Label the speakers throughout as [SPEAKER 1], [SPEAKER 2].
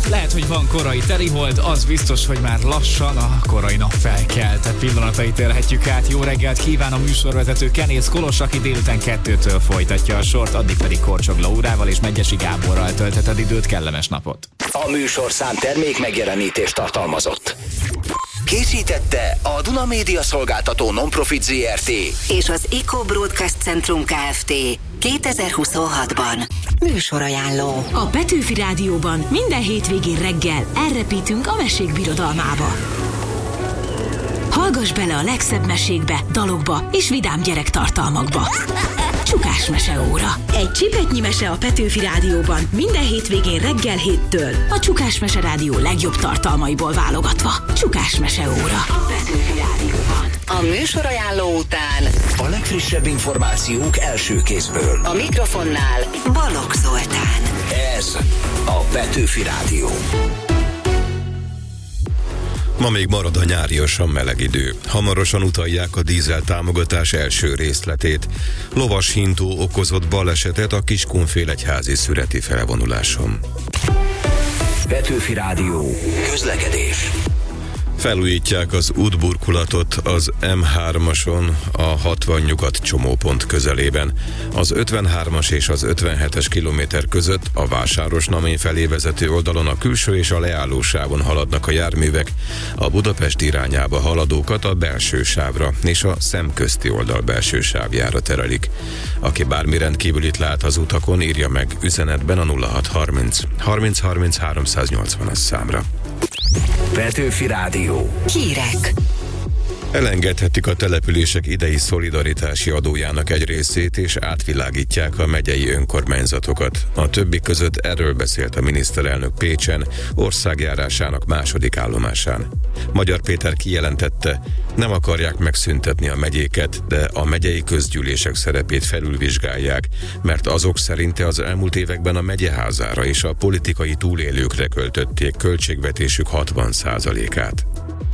[SPEAKER 1] Lehet, hogy van korai telihold, az biztos, hogy már lassan a korai nap felkelte pillanatait élhetjük át. Jó reggelt kíván a műsorvezető Kenész Kolos, aki délután 2-től folytatja a sort, addig pedig Korcsog Laurával és Megyesi Gáborral töltheted időt, kellemes napot.
[SPEAKER 2] A műsorszám termék megjelenítést tartalmazott. Készítette a Duna Média Szolgáltató Non-Profit Zrt.
[SPEAKER 3] és az Eco Broadcast Centrum Kft. 2026-ban. Műsorajánló.
[SPEAKER 4] A Petőfi Rádióban minden hétvégén reggel elrepítünk a mesék birodalmába. Hallgass bele a legszebb mesékbe, dalokba és vidám gyerektartalmakba. Csukás meseóra. Egy csipetnyi mese a Petőfi Rádióban minden hétvégén reggel 7-től. A Csukás Mese Rádió legjobb tartalmaiból válogatva. Csukás meseóra. A Petőfi Rádióban.
[SPEAKER 3] A műsorajánló után
[SPEAKER 2] A legfrissebb információk első kézből.
[SPEAKER 3] a mikrofonnál Balogh Zoltán.
[SPEAKER 2] Ez a Petőfi Rádió.
[SPEAKER 5] Ma még marad a nyáriasan meleg idő. Hamarosan utalják a dízel támogatás első részletét. Lovas hintó okozott balesetet a Kiskunfélegyházi szüreti felvonuláson.
[SPEAKER 2] Petőfi Rádió. Közlekedés.
[SPEAKER 5] Felújítják az útburkolatot az M3-ason, a 60 nyugat csomópont közelében. Az 53-as és az 57-es kilométer között a Vásárosnamény felé vezető oldalon a külső és a leállósávon haladnak a járművek, a Budapest irányába haladókat a belső sávra és a szemközti oldal belső sávjára terelik. Aki bármi rendkívülit lát az utakon, írja meg üzenetben a 0630 30 30 380-as számra.
[SPEAKER 2] Petőfi Rádió.
[SPEAKER 3] Hírek.
[SPEAKER 5] Elengedhetik a települések idei szolidaritási adójának egy részét, és átvilágítják a megyei önkormányzatokat. A többi között erről beszélt a miniszterelnök Pécsen, országjárásának második állomásán. Magyar Péter kijelentette, nem akarják megszüntetni a megyéket, de a megyei közgyűlések szerepét felülvizsgálják, mert azok szerinte az elmúlt években a megyeházára és a politikai túlélőkre költötték költségvetésük 60%-át.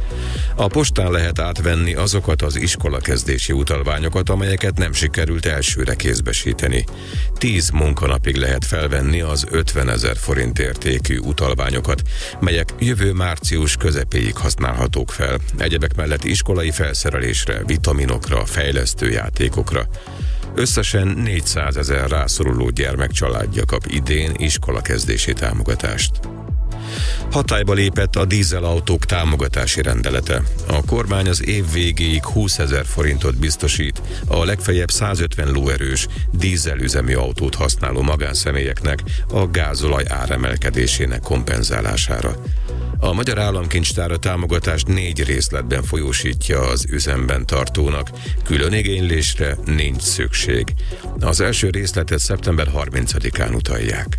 [SPEAKER 5] A postán lehet átvenni azokat az iskolakezdési utalványokat, amelyeket nem sikerült elsőre kézbesíteni. 10 munkanapig lehet felvenni az 50 000 forint értékű utalványokat, melyek jövő március közepéig használhatók fel. Egyebek mellett iskolai felszerelésre, vitaminokra, fejlesztő játékokra. Összesen 400 000 rászoruló gyermek családja kap idén iskolakezdési támogatást. Hatályba lépett a dízelautók támogatási rendelete. A kormány az év végéig 20 000 forintot biztosít a legfeljebb 150 lóerős dízelüzemű autót használó magánszemélyeknek a gázolaj áremelkedésének kompenzálására. A Magyar Államkincstár a támogatást 4 részletben folyósítja az üzemben tartónak, külön igénylésre nincs szükség. Az első részletet szeptember 30-án utalják.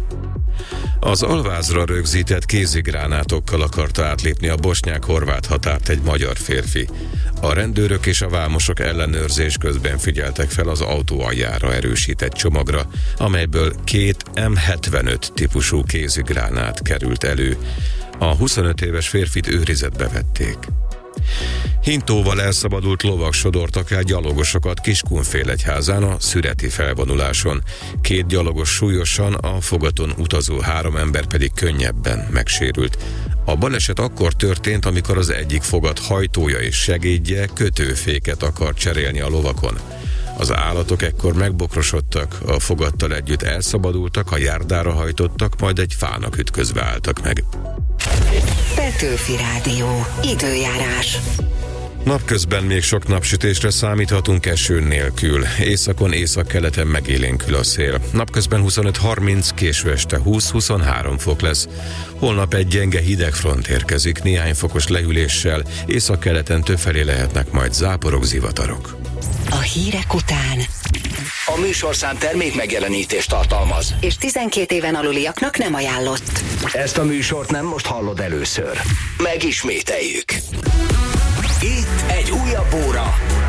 [SPEAKER 5] Az alvázra rögzített kézigránátokkal akarta átlépni a bosnyák-horvát határt egy magyar férfi. A rendőrök és a vámosok ellenőrzés közben figyeltek fel az autó aljára erősített csomagra, amelyből 2 M75 típusú kézigránát került elő. A 25 éves férfit őrizetbe vették. Hintóval elszabadult lovak sodortak el gyalogosokat Kiskunfélegyházán a szüreti felvonuláson. 2 gyalogos súlyosan, a fogaton utazó 3 ember pedig könnyebben megsérült. A baleset akkor történt, amikor az egyik fogat hajtója és segédje kötőféket akar cserélni a lovakon. Az állatok ekkor megbokrosodtak, a fogattal együtt elszabadultak, a járdára hajtottak, majd egy fának ütközve álltak meg.
[SPEAKER 3] Petőfi Rádió. Időjárás.
[SPEAKER 5] Napközben még sok napsütésre számíthatunk eső nélkül. Északon, északkeleten megélénkül a szél. Napközben 25-30, késő este 20-23 fok lesz. Holnap egy gyenge hidegfront érkezik, néhány fokos lehűléssel, északkeleten többfelé lehetnek majd záporok, zivatarok.
[SPEAKER 3] A hírek után
[SPEAKER 2] A műsorszám termék megjelenítést tartalmaz.
[SPEAKER 3] és 12 éven aluliaknak nem ajánlott.
[SPEAKER 2] Ezt a műsort nem most hallod először. Megismételjük. Itt egy újabb óra